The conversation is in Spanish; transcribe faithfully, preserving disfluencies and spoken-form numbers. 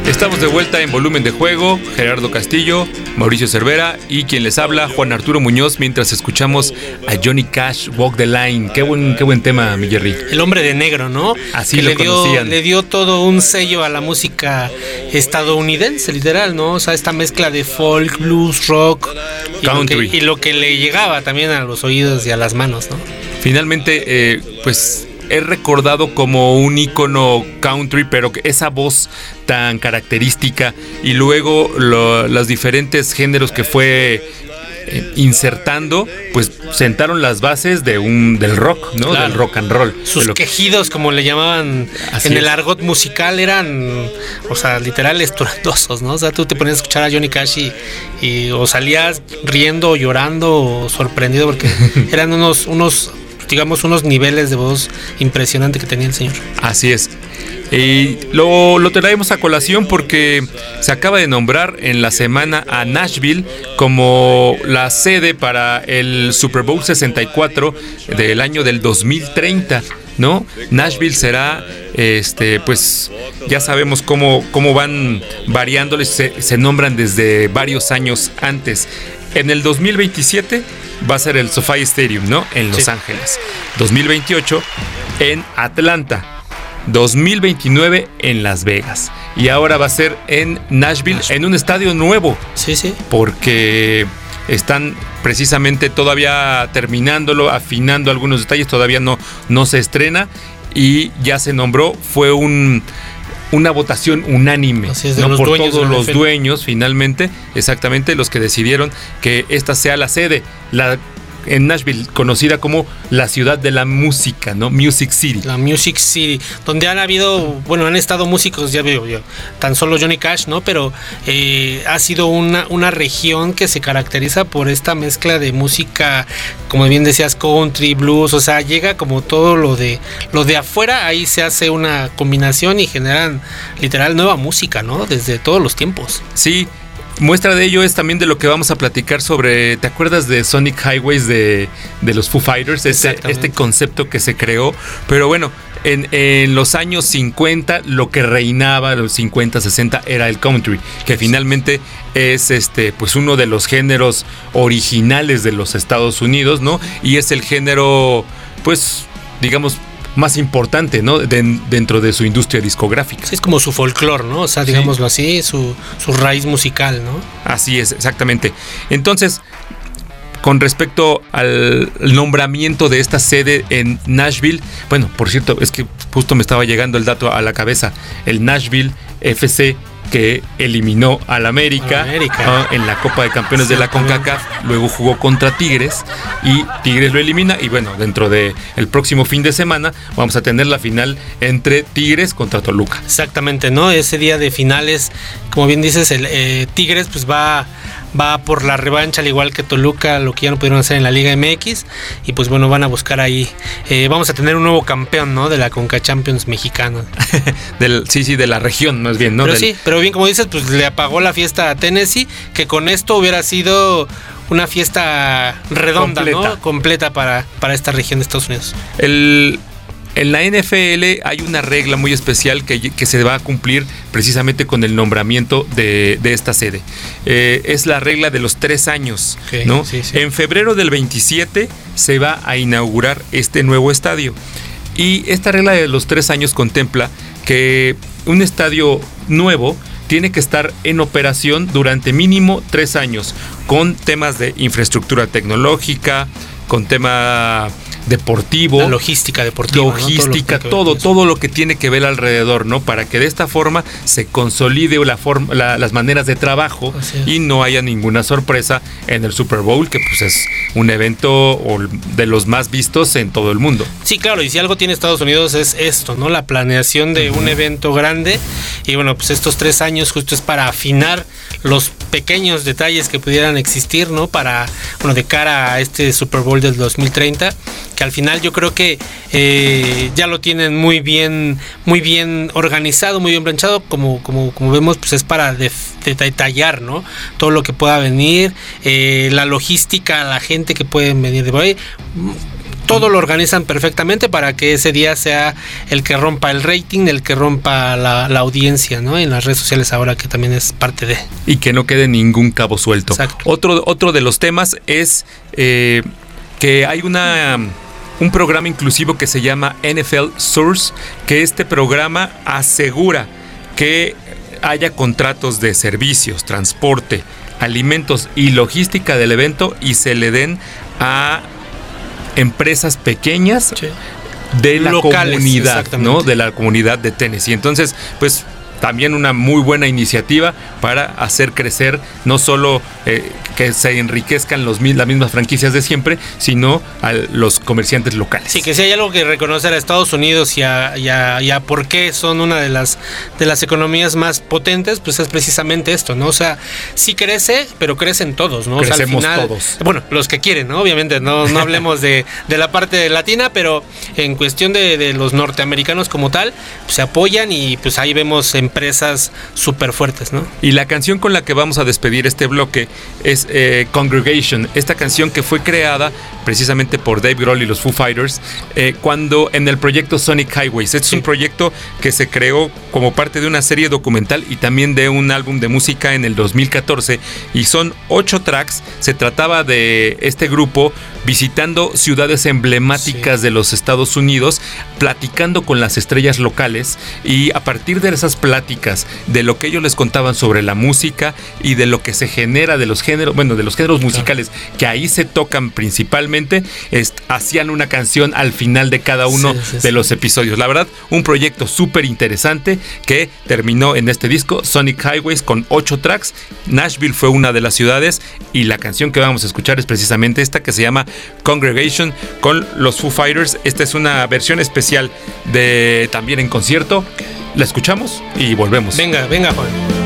Estamos de vuelta en Volumen de Juego. Gerardo Castillo, Mauricio Cervera y quien les habla, Juan Arturo Muñoz, mientras escuchamos a Johnny Cash, Walk the Line. Qué buen, qué buen tema, mi Jerry. El hombre de negro, ¿no? Así que lo le dio, conocían. le dio todo un sello a la música estadounidense, literal, ¿no? O sea, esta mezcla de folk, blues, rock y country. Lo que, y lo que le llegaba también a los oídos y a las manos, ¿no? Finalmente, eh, pues... es recordado como un ícono country, pero esa voz tan característica y luego lo, los diferentes géneros que fue eh, insertando, pues sentaron las bases de un del rock, ¿no? Claro. Del rock and roll. Sus lo... quejidos, como le llamaban Así en es. el argot musical, eran, o sea, literal estruendosos, ¿no? O sea, tú te ponías a escuchar a Johnny Cash y, y o salías riendo, o llorando, o sorprendido, porque eran unos, unos digamos, unos niveles de voz impresionante que tenía el señor. Así es. Y lo, lo traemos a colación porque se acaba de nombrar en la semana a Nashville como la sede para el Super Bowl sesenta y cuatro del año del dos mil treinta, ¿no? Nashville será, este, pues ya sabemos cómo, cómo van variándoles, se, se nombran desde varios años antes. En el dos mil veintisiete va a ser el SoFi Stadium, ¿no? En Los Sí. Ángeles. dos mil veintiocho en Atlanta. dos mil veintinueve en Las Vegas. Y ahora va a ser en Nashville, Nashville. en un estadio nuevo. Sí, sí. Porque están precisamente todavía terminándolo, afinando algunos detalles. Todavía no, no se estrena. Y ya se nombró, fue un... una votación unánime, Así es, de ¿no? los Por dueños todos de la los N F L. dueños, finalmente, exactamente, los que decidieron que esta sea la sede, la en Nashville, conocida como la ciudad de la música, ¿no? Music City. La Music City, donde han habido, bueno, han estado músicos, ya veo yo, tan solo Johnny Cash, ¿no? Pero eh, ha sido una, una región que se caracteriza por esta mezcla de música, como bien decías, country, blues, o sea, llega como todo lo de lo de afuera, ahí se hace una combinación y generan literal nueva música, ¿no? Desde todos los tiempos. Sí. Muestra de ello es también de lo que vamos a platicar sobre, ¿te acuerdas de Sonic Highways de, de los Foo Fighters? Este, este concepto que se creó, pero bueno, en, en los años cincuenta lo que reinaba, los cincuenta, sesenta, era el country, que finalmente es este, pues uno de los géneros originales de los Estados Unidos, ¿no? Y es el género, pues, digamos, más importante, ¿no? De, dentro de su industria discográfica. Sí, es como su folclore, ¿no? O sea, digámoslo sí. así, su, su raíz musical, ¿no? Así es, exactamente. Entonces, con respecto al nombramiento de esta sede en Nashville, bueno, por cierto, es que justo me estaba llegando el dato a la cabeza, el Nashville F C, que eliminó al América, América. Uh, en la Copa de Campeones de la CONCACAF, luego jugó contra Tigres y Tigres lo elimina, y bueno, dentro de el próximo fin de semana vamos a tener la final entre Tigres contra Toluca. Exactamente, ¿no? Ese día de finales, como bien dices, el eh, Tigres pues va va por la revancha, al igual que Toluca, lo que ya no pudieron hacer en la Liga M X, y pues bueno, van a buscar ahí, eh, vamos a tener un nuevo campeón, ¿no? De la Conca Champions mexicano. Del, sí, sí, de la región más bien, ¿no? Pero Del... sí, pero bien, como dices, pues le apagó la fiesta a Tennessee, que con esto hubiera sido una fiesta redonda, completa. ¿no? Completa para, para esta región de Estados Unidos. El... En la N F L hay una regla muy especial que, que se va a cumplir precisamente con el nombramiento de, de esta sede. Eh, es la regla de los tres años, okay, ¿no? Sí, sí. En febrero del veintisiete se va a inaugurar este nuevo estadio. Y esta regla de los tres años contempla que un estadio nuevo tiene que estar en operación durante mínimo tres años, con temas de infraestructura tecnológica, con tema deportivo, la logística deportiva, logística, ¿no? todo, todo, todo, todo lo que tiene que ver alrededor, ¿no? Para que de esta forma se consolide la forma, la, las maneras de trabajo y no haya ninguna sorpresa en el Super Bowl, que pues es un evento de los más vistos en todo el mundo. Sí, claro, y si algo tiene Estados Unidos es esto, ¿no? La planeación de un evento grande, y bueno, pues estos tres años justo es para afinar los pequeños detalles que pudieran existir, ¿no? Para, bueno, de cara a este Super Bowl del dos mil treinta, que al final yo creo que eh, ya lo tienen muy bien, muy bien organizado, muy bien planchado, como, como, como vemos, pues es para de, de detallar, ¿no? Todo lo que pueda venir, eh, la logística, la gente que puede venir de por ahí. todo lo organizan perfectamente para que ese día sea el que rompa el rating, el que rompa la, la audiencia, ¿no? En las redes sociales ahora, que también es parte de... Y que no quede ningún cabo suelto. Exacto. Otro, otro de los temas es eh, que hay una... un programa inclusivo que se llama N F L Source, que este programa asegura que haya contratos de servicios, transporte, alimentos y logística del evento y se le den a empresas pequeñas, sí, de la locales, comunidad, ¿no? De la comunidad de Tennessee. Entonces, pues también una muy buena iniciativa para hacer crecer no solo eh, que se enriquezcan los, las mismas franquicias de siempre, sino a los comerciantes locales. Sí, que si hay algo que reconocer a Estados Unidos y a, y a, y a por qué son una de las de las economías más potentes, pues es precisamente esto, ¿no? O sea, sí crece, pero crecen todos, ¿no? Crecemos o sea, al final, todos. Bueno, los que quieren, ¿no? Obviamente, no, no hablemos de, de la parte latina, pero en cuestión de, de los norteamericanos como tal, pues se apoyan y pues ahí vemos en empresas súper fuertes, ¿no? Y la canción con la que vamos a despedir este bloque es eh, Congregation, esta canción que fue creada precisamente por Dave Grohl y los Foo Fighters eh, cuando en el proyecto Sonic Highways. Este sí. es un proyecto que se creó como parte de una serie documental y también de un álbum de música en el dos mil catorce, y son ocho tracks. Se trataba de este grupo visitando ciudades emblemáticas sí. de los Estados Unidos, platicando con las estrellas locales, y a partir de esas pláticas, de lo que ellos les contaban sobre la música y de lo que se genera de los géneros, bueno, de los géneros musicales claro. que ahí se tocan principalmente, es, hacían una canción al final de cada uno sí, sí, de sí. los episodios. La verdad, un proyecto súper interesante que terminó en este disco, Sonic Highways, con ocho tracks. Nashville fue una de las ciudades y la canción que vamos a escuchar es precisamente esta, que se llama Congregation, con los Foo Fighters. Esta es una versión especial de también en concierto. La escuchamos y volvemos. Venga, venga, Juan.